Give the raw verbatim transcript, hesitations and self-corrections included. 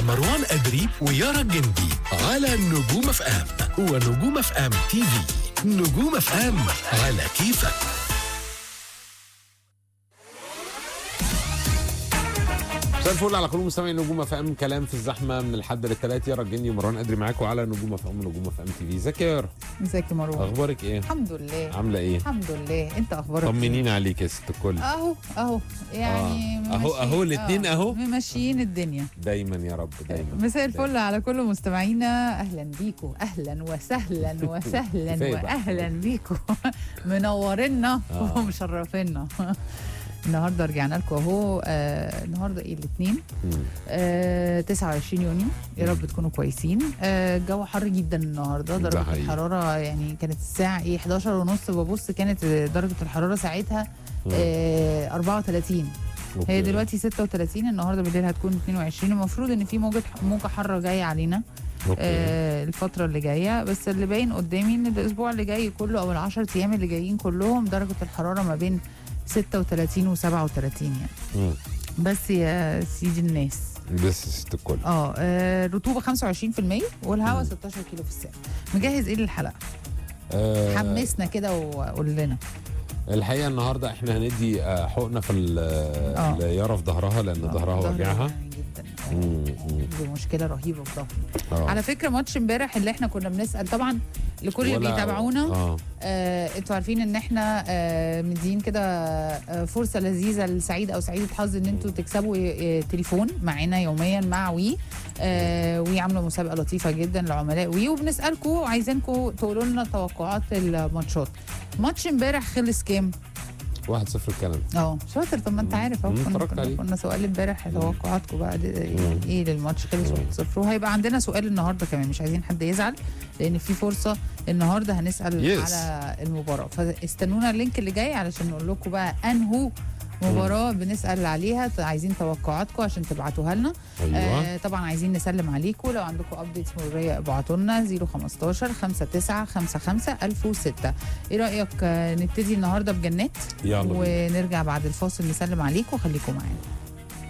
مع مروان أدري ويارا الجندي على نجوم اف ام ونجوم اف ام تي في. نجوم اف ام على كيفك. مساء الفل على كل مستمعين نجوم اف ام. كلام في الزحمه من الحد للثلاث. يارا الجندي ومروان ادري معاكم على نجوم اف ام ونجوم اف ام تي في. ازيك يا يارا؟ ازيك يا مروان؟ اخبارك ايه؟ الحمد لله. عامله ايه؟ الحمد لله. انت اخبارك ايه؟ طمنين عليك يا ست الكل. اهو اهو يعني آه. اهو اهو الاثنين اهو ممشيين الدنيا دايما يا رب دايما. مساء الفل على كل مستمعينا. اهلا بيكم، اهلا وسهلا وسهلا واهلا بيكم. منورينا آه. ومشرفينا. النهارده رجعنا لكم اهو. آه النهارده ايه؟ الاثنين آه تسعة وعشرين يونيو. يا رب تكونوا كويسين. آه الجو حر جدا النهارده. درجه الحراره يعني كانت الساعه ايه حداشر ونص ببص، كانت درجه الحراره ساعتها آه أربعة وثلاثين. أوكي. هي دلوقتي ستة وثلاثين. النهارده بالليل هتكون اثنين وعشرين. المفروض ان في موجه موجه حاره جايه علينا آه الفتره اللي جايه، بس اللي باين قدامي ان الاسبوع اللي جاي كله او العشر ايام اللي جايين كلهم درجه الحراره ما بين ستة وثلاثين وسبعة وثلاثين يعني. مم. بس يا سيدي الناس بس ست الكل. اه الرطوبه خمسة وعشرين في المية والهواء ستاشر كيلو في الساعه. مجهز ايه للحلقه؟ آه حمسنا كده وقول لنا. الحقيقه النهارده احنا هندي حقنه في يارا في ظهرها، لان ظهرها وجعها جدا. دي مشكله رهيبه في ظهري. على فكره ماتش امبارح اللي احنا كنا بنسال طبعا لكل اللي بيتابعونا، آه. آه انتوا عارفين ان احنا آه مدين كده آه فرصه لذيذه لسعيد او سعيده حظ ان انتوا تكسبوا آه تليفون معانا يوميا مع وي. آه وي عامله مسابقه لطيفه جدا لعملاء وي، وبنسالكم عايزينكم تقولوا لنا توقعات الماتشات. ماتش امبارح خلص كام؟ واحد صفر كندا. اه شاطر. طب ما انت عارف اهو. كنا, كنا, كنا سؤال امبارح توقعاتكم بقى ايه للماتش. خلص واحد صفر. وهيبقى عندنا سؤال النهارده كمان، مش عايزين حد يزعل لان في فرصه النهارده هنسال yes. على المباراه. فاستنونا اللينك اللي جاي علشان نقول لكم بقى انهو مباراة بنسأل عليها. عايزين توقعاتكم عشان تبعتوها لنا. أيوة. آه طبعا عايزين نسلم عليكم. لو عندكم ابديتس مرورية ابعتوا لنا صفر خمستاشر خمسة تسعة خمسة خمسة ألف وستة. ايه رأيك آه نبتدي النهارده بجنات؟ يلا ونرجع بعد الفاصل نسلم عليكم. خليكم معانا.